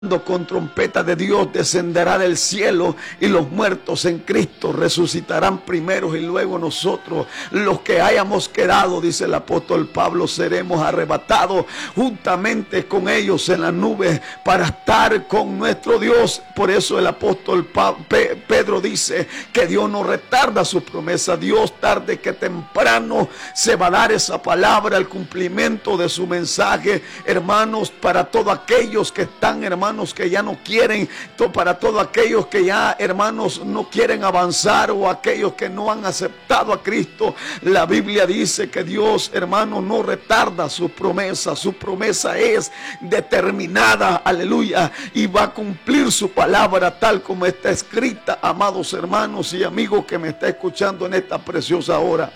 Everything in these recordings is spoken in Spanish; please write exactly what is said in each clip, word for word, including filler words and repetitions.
con trompeta de Dios descenderá del cielo y los muertos en Cristo resucitarán primero y luego nosotros los que hayamos quedado, dice el apóstol Pablo, seremos arrebatados juntamente con ellos en las nubes para estar con nuestro Dios. Por eso el apóstol Pedro dice que Dios no retarda su promesa. Dios tarde que temprano se va a dar esa palabra, el cumplimiento de su mensaje, hermanos, para todos aquellos que están, hermanos, que ya no quieren, para todos aquellos que ya, hermanos, no quieren avanzar, o aquellos que no han aceptado a Cristo. La Biblia dice que Dios, hermanos, no retarda su promesa. Su promesa es determinada, aleluya, y va a cumplir su palabra tal como está escrita, amados hermanos y amigos que me está escuchando en esta preciosa hora.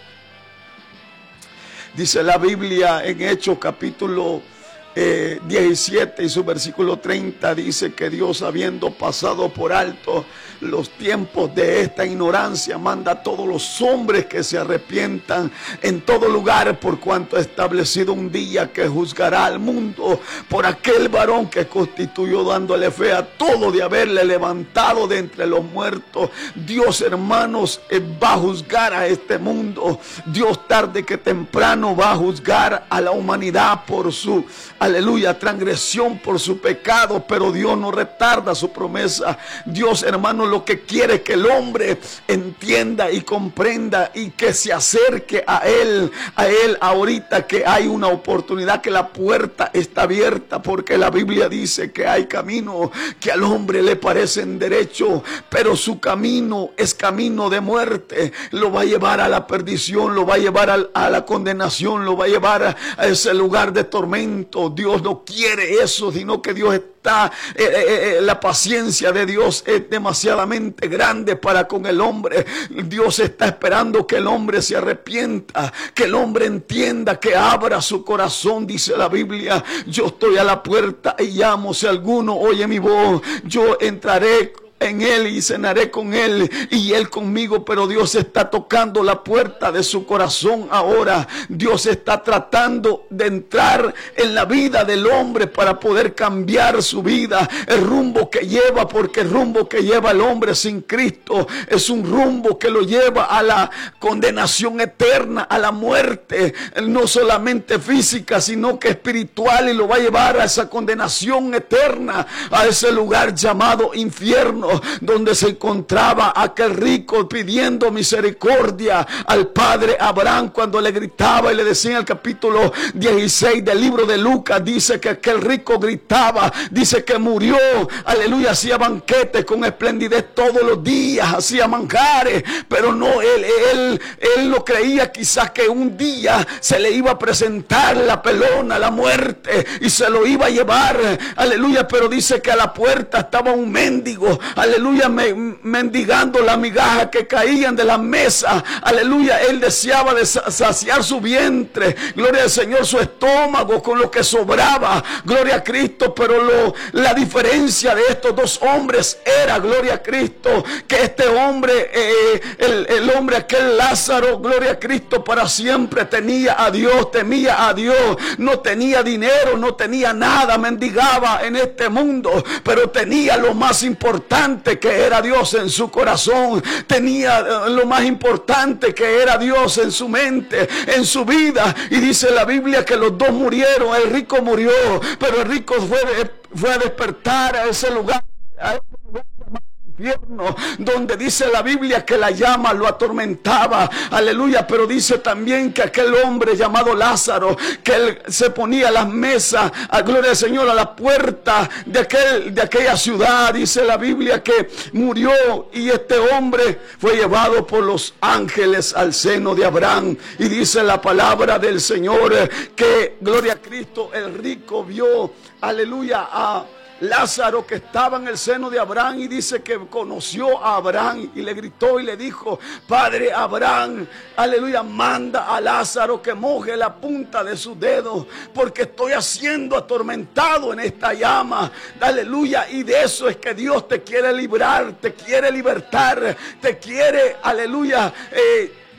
Dice la Biblia en Hechos capítulo Eh, diecisiete y su versículo treinta, dice que Dios, habiendo pasado por alto los tiempos de esta ignorancia, manda a todos los hombres que se arrepientan en todo lugar, por cuanto ha establecido un día que juzgará al mundo por aquel varón que constituyó, dándole fe a todo de haberle levantado de entre los muertos. Dios, hermanos, eh, va a juzgar a este mundo. Dios tarde que temprano va a juzgar a la humanidad por su, aleluya, transgresión, por su pecado, pero Dios no retarda su promesa. Dios, hermano, lo que quiere es que el hombre entienda y comprenda y que se acerque a Él, a Él ahorita que hay una oportunidad, que la puerta está abierta, porque la Biblia dice que hay camino que al hombre le parecen derecho, pero su camino es camino de muerte. Lo va a llevar a la perdición, lo va a llevar a, a la condenación, lo va a llevar a, a ese lugar de tormento. Dios no quiere eso, sino que Dios está Eh, eh, eh, la paciencia de Dios es demasiadamente grande para con el hombre. Dios está esperando que el hombre se arrepienta, que el hombre entienda, que abra su corazón. Dice la Biblia: yo estoy a la puerta y llamo, si alguno oye mi voz, yo entraré en él y cenaré con él y él conmigo. Pero Dios está tocando la puerta de su corazón ahora. Dios está tratando de entrar en la vida del hombre para poder cambiar su vida, el rumbo que lleva, porque el rumbo que lleva el hombre sin Cristo es un rumbo que lo lleva a la condenación eterna, a la muerte, no solamente física sino que espiritual, y lo va a llevar a esa condenación eterna, a ese lugar llamado infierno, donde se encontraba aquel rico pidiendo misericordia al padre Abraham, cuando le gritaba y le decía en el capítulo dieciséis del libro de Lucas, dice que aquel rico gritaba, dice que murió, aleluya, hacía banquetes con esplendidez todos los días, hacía manjares, pero no, él, él, él no creía quizás que un día se le iba a presentar la pelona, la muerte, y se lo iba a llevar, aleluya, pero dice que a la puerta estaba un mendigo, aleluya, me, mendigando la migaja que caían de la mesa, aleluya. Él deseaba de saciar su vientre, gloria al Señor, su estómago con lo que sobraba, gloria a Cristo. Pero lo, la diferencia de estos dos hombres era, gloria a Cristo, que este hombre, eh, el, el hombre aquel Lázaro, gloria a Cristo, para siempre tenía a Dios, temía a Dios, no tenía dinero, no tenía nada, mendigaba en este mundo, pero tenía lo más importante, que era Dios en su corazón, tenía lo más importante, que era Dios en su mente, en su vida. Y dice la Biblia que los dos murieron. El rico murió, pero el rico fue, fue a despertar a ese lugar, a ese lugar llamado infierno, donde dice la Biblia que la llama lo atormentaba, aleluya. Pero dice también que aquel hombre llamado Lázaro, que él se ponía a las mesas, a gloria al Señor, a la puerta de, aquel, de aquella ciudad, dice la Biblia que murió, y este hombre fue llevado por los ángeles al seno de Abraham. Y dice la palabra del Señor que, gloria a Cristo, el rico vio, aleluya, a Lázaro que estaba en el seno de Abraham, y dice que conoció a Abraham y le gritó y le dijo: Padre Abraham, aleluya, manda a Lázaro que moje la punta de sus dedos, porque estoy siendo atormentado en esta llama, aleluya. Y de eso es que Dios te quiere librar, te quiere libertar, te quiere, aleluya, eh,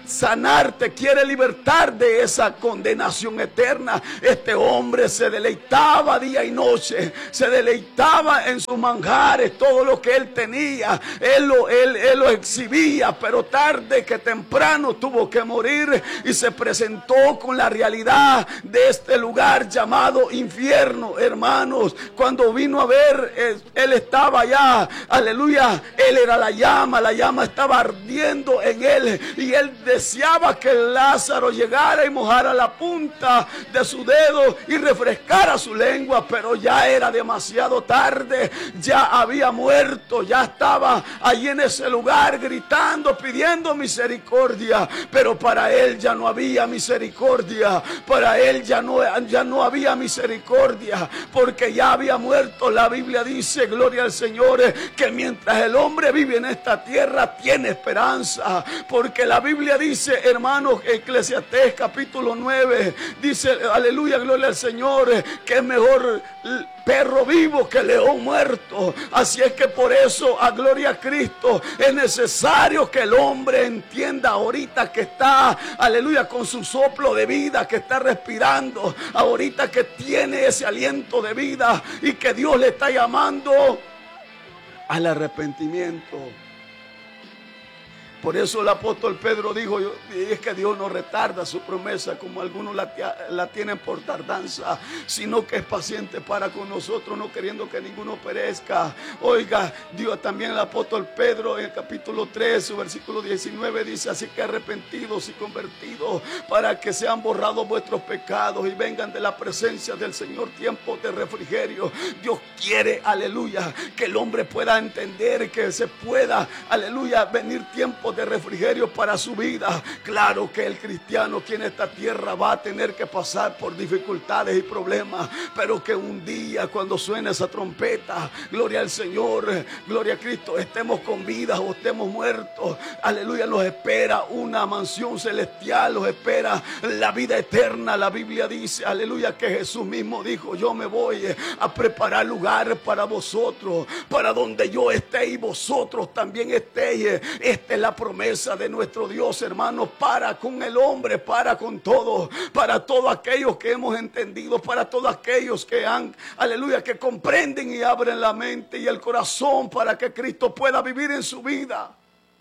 sanar, te quiere libertar de esa condenación eterna. Este hombre se deleitaba día y noche, se deleitaba en sus manjares, todo lo que él tenía, él lo, él, él lo exhibía, pero tarde que temprano tuvo que morir y se presentó con la realidad de este lugar llamado infierno, hermanos. Cuando vino a ver, él estaba allá, aleluya, él era la llama, la llama estaba ardiendo en él y él deseaba que Lázaro llegara y mojara la punta de su dedo y refrescara su lengua, pero ya era demasiado tarde, ya había muerto, ya estaba allí en ese lugar gritando, pidiendo misericordia, pero para él ya no había misericordia, para él ya no, ya no había misericordia, porque ya había muerto. La Biblia dice, gloria al Señor, que mientras el hombre vive en esta tierra tiene esperanza, porque la Biblia dice, hermanos, Eclesiastés capítulo nueve, dice, aleluya, gloria al Señor, que es mejor perro vivo que león muerto. Así es que por eso, a gloria a Cristo, es necesario que el hombre entienda ahorita que está, aleluya, con su soplo de vida, que está respirando, ahorita que tiene ese aliento de vida y que Dios le está llamando al arrepentimiento. Por eso el apóstol Pedro dijo, es que Dios no retarda su promesa como algunos la, la tienen por tardanza, sino que es paciente para con nosotros, no queriendo que ninguno perezca. Oiga, Dios también, el apóstol Pedro en el capítulo tres, su versículo diecinueve dice, así que arrepentidos y convertidos para que sean borrados vuestros pecados y vengan de la presencia del Señor tiempos de refrigerio. Dios quiere, aleluya, que el hombre pueda entender que se pueda, aleluya, venir tiempos de refrigerio para su vida. Claro que el cristiano aquí en esta tierra va a tener que pasar por dificultades y problemas, pero que un día cuando suene esa trompeta, gloria al Señor, gloria a Cristo, estemos con vida o estemos muertos, aleluya, nos espera una mansión celestial, nos espera la vida eterna. La Biblia dice, aleluya, que Jesús mismo dijo, yo me voy a preparar lugar para vosotros, para donde yo esté y vosotros también estéis. Esta es la promesa de nuestro Dios, hermanos, para con el hombre, para con todos, para todos aquellos que hemos entendido, para todos aquellos que han, aleluya, que comprenden y abren la mente y el corazón para que Cristo pueda vivir en su vida.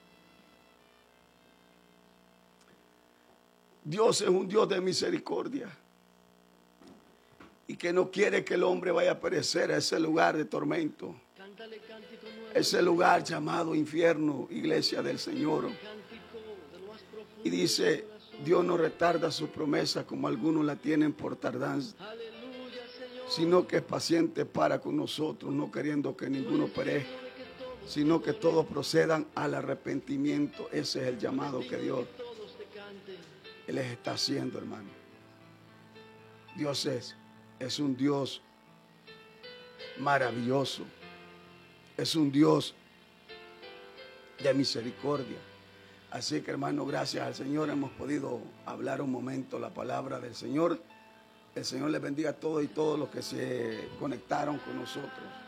Dios es un Dios de misericordia y que no quiere que el hombre vaya a perecer a ese lugar de tormento, ese lugar llamado infierno, iglesia del Señor. Y dice, Dios no retarda su promesa como algunos la tienen por tardanza, sino que es paciente para con nosotros, no queriendo que ninguno perezca, sino que todos procedan al arrepentimiento. Ese es el llamado que Dios les está haciendo, hermano. Dios es, es un Dios maravilloso. Es un Dios de misericordia. Así que, hermano, gracias al Señor hemos podido hablar un momento la palabra del Señor. El Señor les bendiga a todos y todos los que se conectaron con nosotros.